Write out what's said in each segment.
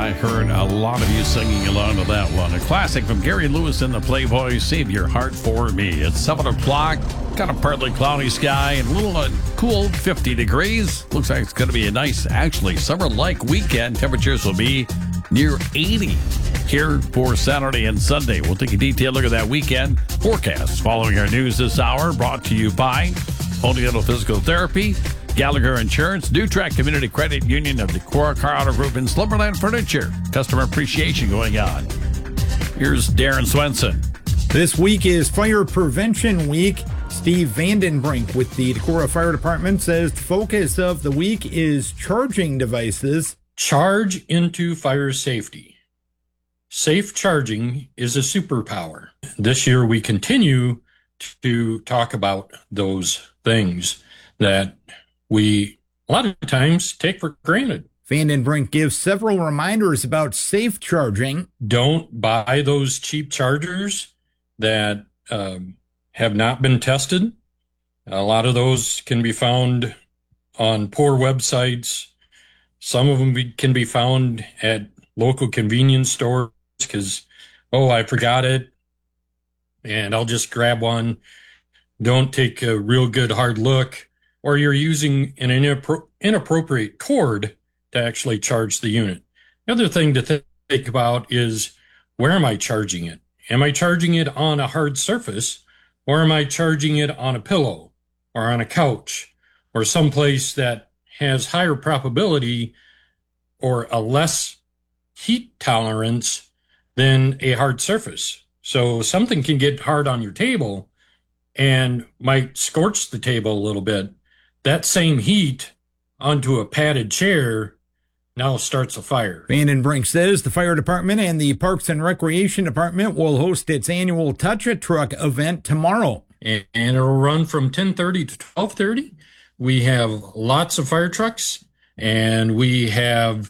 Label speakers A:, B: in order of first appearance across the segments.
A: I heard a lot of you singing along to that one. A classic from Gary Lewis and the Playboys, Save Your Heart For Me. It's 7 o'clock, got a partly cloudy sky, and a little cool, 50 degrees. Looks like it's going to be a nice, actually, summer-like weekend. Temperatures will be near 80 here for Saturday and Sunday. We'll take a detailed look at that weekend forecast following our news this hour, brought to you by Oneonta Physical Therapy, Gallagher Insurance, Newtrack Community Credit Union of Decorah Car Auto Group, and Slumberland Furniture. Customer appreciation going on. Here's Darren Swenson.
B: This week is Fire Prevention Week. Steve Vandenbrink with the Decorah Fire Department says the focus of the week is charging devices.
C: Charge into fire safety. Safe charging is a superpower. This year we continue to talk about those things that we a lot of times take for granted.
B: Vandenbrink gives several reminders about safe charging.
C: Don't buy those cheap chargers that have not been tested. A lot of those can be found on poor websites. Some of them can be found at local convenience stores because, I forgot it, and I'll just grab one. Don't take a real good hard look. Or you're using an inappropriate cord to actually charge the unit. The other thing to think about is, where am I charging it? Am I charging it on a hard surface, or am I charging it on a pillow or on a couch or someplace that has higher probability or a less heat tolerance than a hard surface? So something can get hard on your table and might scorch the table a little bit. That same heat onto a padded chair now starts a fire.
B: Vandenbrink says the fire department and the Parks and Recreation Department will host its annual Touch a Truck event tomorrow.
C: And it'll run from 10:30 to 12:30. We have lots of fire trucks, and we have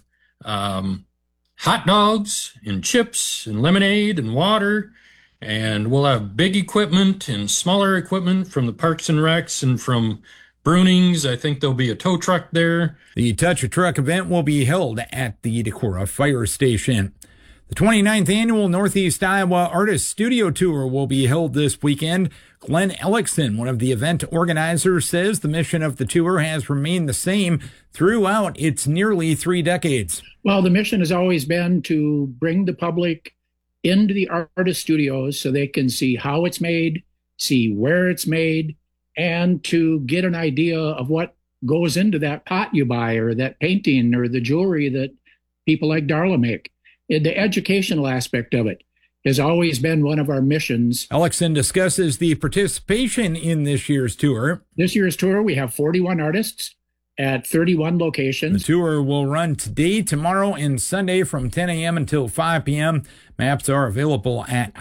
C: hot dogs and chips and lemonade and water. And we'll have big equipment and smaller equipment from the Parks and Recs and from Brunings. I think there'll be a tow truck there.
B: The Touch a Truck event will be held at the Decorah Fire Station. The 29th Annual Northeast Iowa Artist Studio Tour will be held this weekend. Glenn Ellickson, one of the event organizers, says the mission of the tour has remained the same throughout its nearly 3 decades.
D: Well, the mission has always been to bring the public into the artist studios so they can see how it's made, see where it's made, and to get an idea of what goes into that pot you buy or that painting or the jewelry that people like Darla make. The educational aspect of it has always been one of our missions.
B: Ellickson discusses the participation in this year's tour.
D: This year's tour, we have 41 artists at 31 locations.
B: The tour will run today, tomorrow, and Sunday from 10 a.m. until 5 p.m. Maps are available at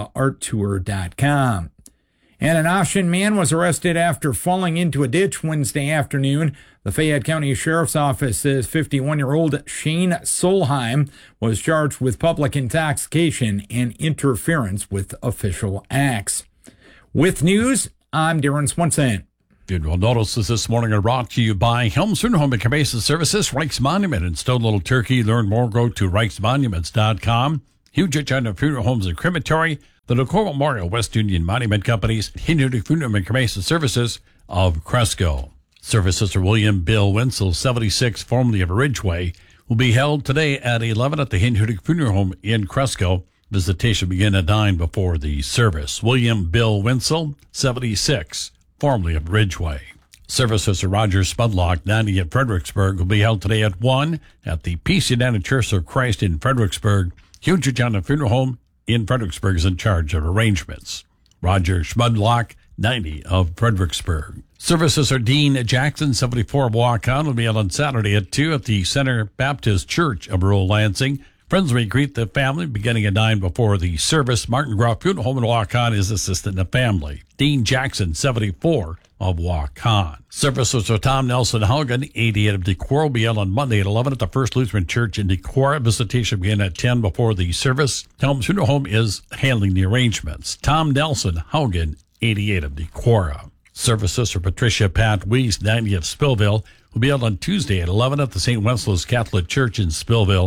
B: iowaarttour.com. And an Ashen man was arrested after falling into a ditch Wednesday afternoon. The Fayette County Sheriff's Office says 51-year-old Shane Solheim was charged with public intoxication and interference with official acts. With news, I'm Darren Swenson.
A: Funeral notices this morning are brought to you by Helms Funeral Home and Cremation Services, Reichs Monument in Stone Little Turkey. Learn more, go to reichsmonuments.com. Huge China Funeral Homes and Crematory, the Decorah Memorial West Union Monument Companies, Hindu Funeral and Cremation Services of Cresco. Services for William Bill Wenzel, 76, formerly of Ridgeway, will be held today at 11 at the Hindu Funeral Home in Cresco. Visitation begin at 9 before the service. William Bill Wenzel, 76, formerly of Ridgeway. Services for Roger Spudlock, 90 at Fredericksburg, will be held today at 1 at the Peace United Church of Christ in Fredericksburg. Hugh John Funeral Home in Fredericksburg is in charge of arrangements. Roger Schmudlock, 90 of Fredericksburg. Services are Dean Jackson, 74 of Waukon, will be held on Saturday at 2 at the Center Baptist Church of rural Lansing. Friends will greet the family beginning at 9 before the service. Martin Groff Funeral Home in Waukon is assistant in the family. Dean Jackson, 74 of Waukon. Services for Tom Nelson Haugen, 88 of Decorah, will be held on Monday at 11 at the First Lutheran Church in Decorah. Visitation begin at 10 before the service. Helms Funeral Home is handling the arrangements. Tom Nelson Haugen, 88 of Decorah. Services for Patricia Pat Weiss, 90 of Spillville, will be held on Tuesday at 11 at the St. Wenceslaus Catholic Church in Spillville.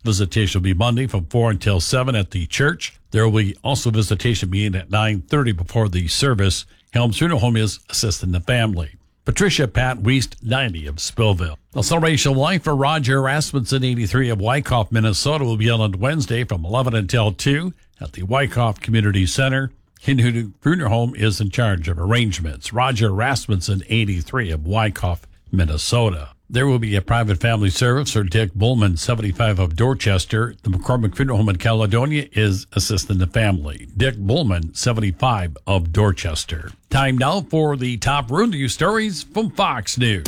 A: Visitation will be Monday from 4 until 7 at the church. There will be also visitation beginning at 9:30 before the service. Helms Funeral Home is assisting the family. Patricia Pat Wiest, 90 of Spillville. A celebration of life for Roger Rasmussen, 83 of Wyckoff, Minnesota, will be held on Wednesday from 11 until 2 at the Wyckoff Community Center. Hindu Funeral Home is in charge of arrangements. Roger Rasmussen, 83 of Wyckoff, Minnesota. There will be a private family service for Dick Bullman, 75 of Dorchester. The McCormick Funeral Home in Caledonia is assisting the family. Dick Bullman, 75 of Dorchester. Time now for the top Rural News stories from Fox News.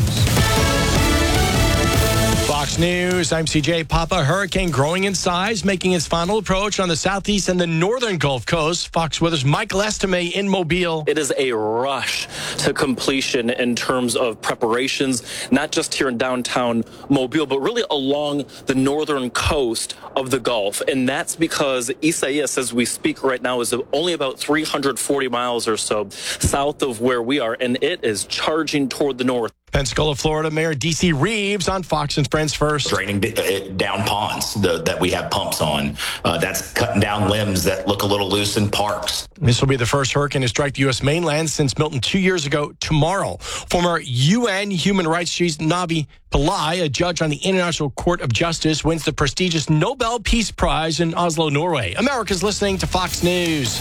E: Fox News, I'm CJ Papa. Hurricane growing in size, making its final approach on the southeast and the northern Gulf Coast. Fox Weather's Michael Estime in Mobile.
F: It is a rush to completion in terms of preparations, not just here in downtown Mobile, but really along the northern coast of the Gulf. And that's because Isaias, as we speak right now, is only about 340 miles or so south of where we are, and it is charging toward the north.
E: Pensacola, Florida Mayor D.C. Reeves on Fox and Friends First.
G: Draining down ponds that we have pumps on. That's cutting down limbs that look a little loose in parks.
E: This will be the first hurricane to strike the U.S. mainland since Milton 2 years ago tomorrow. Former UN human rights chief Navi Pillai, a judge on the International Court of Justice, wins the prestigious Nobel Peace Prize in Oslo, Norway. America's listening to Fox News.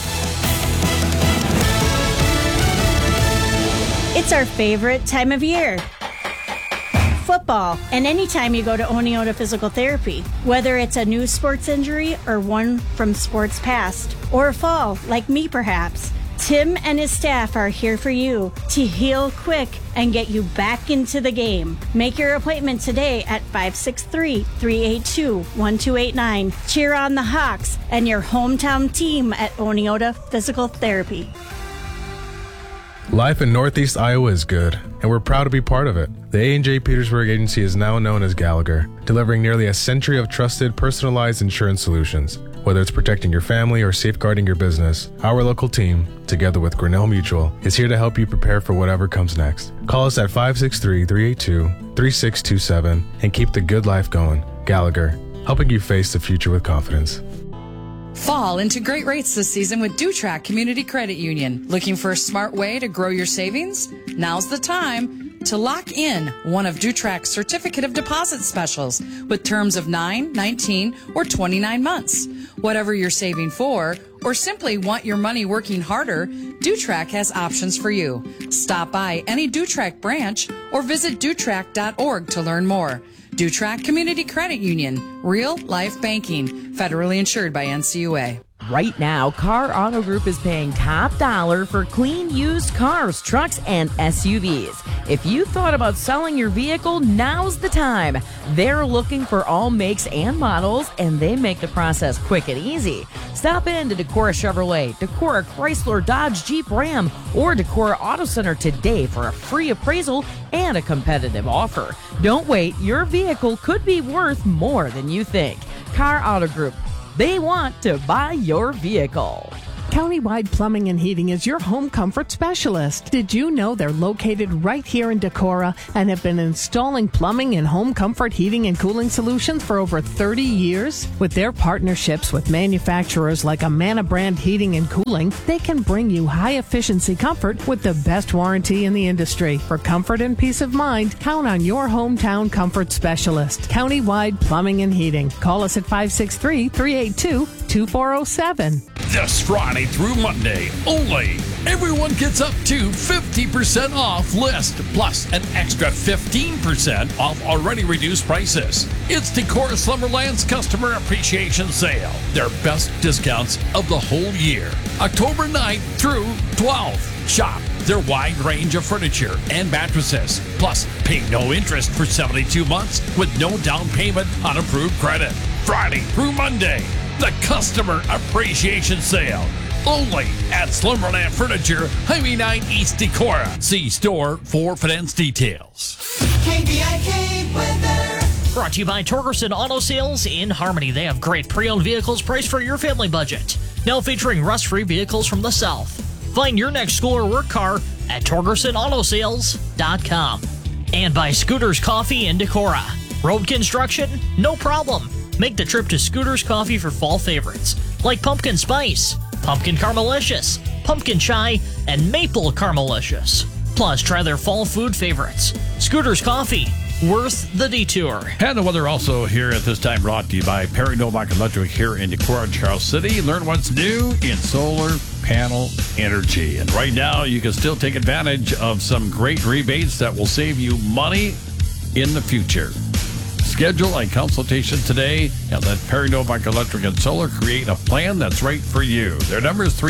H: It's our favorite time of year. Football, and anytime you go to Oneota Physical Therapy, whether it's a new sports injury or one from sports past, or a fall, like me perhaps, Tim and his staff are here for you to heal quick and get you back into the game. Make your appointment today at 563-382-1289. Cheer on the Hawks and your hometown team at Oneota Physical Therapy.
I: Life in Northeast Iowa is good, and we're proud to be part of it. The A&J Petersburg Agency is now known as Gallagher, delivering nearly a century of trusted, personalized insurance solutions. Whether it's protecting your family or safeguarding your business, our local team, together with Grinnell Mutual, is here to help you prepare for whatever comes next. Call us at 563-382-3627 and keep the good life going. Gallagher, helping you face the future with confidence.
J: Fall into great rates this season with DuTrack Community Credit Union. Looking for a smart way to grow your savings? Now's the time to lock in one of DuTrack's certificate of deposit specials with terms of 9, 19, or 29 months. Whatever you're saving for, or simply want your money working harder, DuTrack has options for you. Stop by any DuTrack branch or visit DuTrack.org to learn more. DuTrack Community Credit Union, real life banking, federally insured by NCUA.
K: Right now, Car Auto Group is paying top dollar for clean used cars, trucks, and SUVs. If you thought about selling your vehicle, now's the time. They're looking for all makes and models, and they make the process quick and easy. Stop in to Decorah Chevrolet, Decorah Chrysler, Dodge, Jeep, Ram, or Decorah Auto Center today for a free appraisal and a competitive offer. Don't wait. Your vehicle could be worth more than you think. Car Auto Group. They want to buy your vehicle.
L: Countywide Plumbing and Heating is your home comfort specialist. Did you know they're located right here in Decorah and have been installing plumbing and home comfort heating and cooling solutions for over 30 years? With their partnerships with manufacturers like Amana Brand Heating and Cooling, they can bring you high-efficiency comfort with the best warranty in the industry. For comfort and peace of mind, count on your hometown comfort specialist. Countywide Plumbing and Heating. Call us at 563-382-2407.
A: This Friday through Monday only. Everyone gets up to 50% off list, plus an extra 15% off already reduced prices. It's Decorah Slumberland's Customer Appreciation Sale. Their best discounts of the whole year. October 9th through 12th. Shop their wide range of furniture and mattresses. Plus, pay no interest for 72 months with no down payment on approved credit. Friday through Monday. The Customer Appreciation Sale. Only at Slumberland Furniture, Highway 9 East Decorah. See store for finance details.
M: KVIK weather.
N: Brought to you by Torgerson Auto Sales in Harmony. They have great pre-owned vehicles priced for your family budget. Now featuring rust-free vehicles from the South. Find your next school or work car at TorgersonAutoSales.com. And by Scooters Coffee in Decorah. Road construction? No problem. Make the trip to Scooter's Coffee for fall favorites like pumpkin spice, pumpkin caramelicious, pumpkin chai, and maple caramelicious. Plus, try their fall food favorites. Scooter's Coffee, worth the detour.
A: And the weather also here at this time brought to you by Perry Novak Electric here in Decorah, Charles City. Learn what's new in solar panel energy. And right now, you can still take advantage of some great rebates that will save you money in the future. Schedule a consultation today and let Perry Novak Electric and Solar create a plan that's right for you. Their number is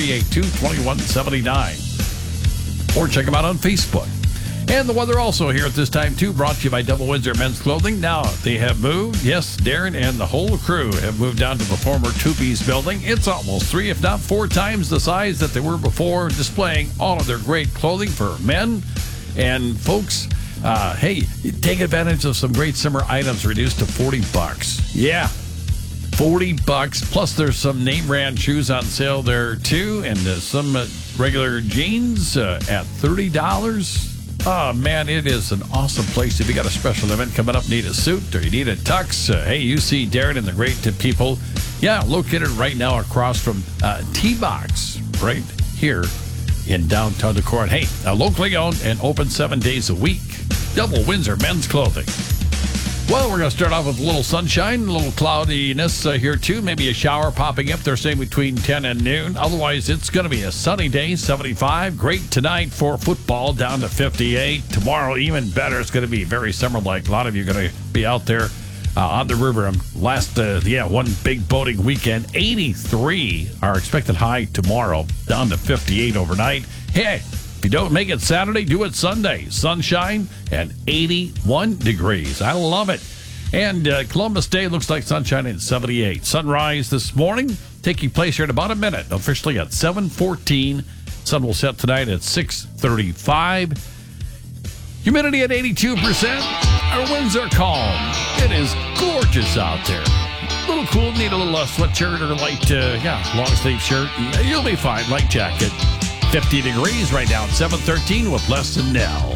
A: 382-2179. Or check them out on Facebook. And the weather also here at this time, too, brought to you by Double Windsor Men's Clothing. Now, they have moved. Yes, Darren and the whole crew have moved down to the former Tupi's building. It's almost 3, if not 4 times the size that they were before, displaying all of their great clothing for men and folks. Hey, take advantage of some great summer items reduced to $40. Yeah, $40. Plus, there's some name brand shoes on sale there, too, and some regular jeans at $30. Oh, man, it is an awesome place. If you got a special event coming up, need a suit or you need a tux, hey, you see Darren and the great people. Yeah, located right now across from T-Box, right here in downtown Decorah. Hey, locally owned and open 7 days a week. Double Windsor Men's Clothing. Well, we're going to start off with a little sunshine, a little cloudiness here, too. Maybe a shower popping up. They're saying between 10 and noon. Otherwise, it's going to be a sunny day, 75. Great tonight for football, down to 58. Tomorrow, even better. It's going to be very summer-like. A lot of you are going to be out there on the river. One big boating weekend. 83 are expected high tomorrow, down to 58 overnight. Hey, if you don't make it Saturday, do it Sunday. Sunshine and 81 degrees. I love it. And Columbus Day looks like sunshine at 78. Sunrise this morning taking place here in about a minute, officially at 7:14. Sun will set tonight at 6:35. Humidity at 82%. Our winds are calm. It is gorgeous out there. A little cool, need a little sweatshirt or light, long sleeve shirt. You'll be fine. Light jacket. 50 degrees right now at 7:13 with less than now.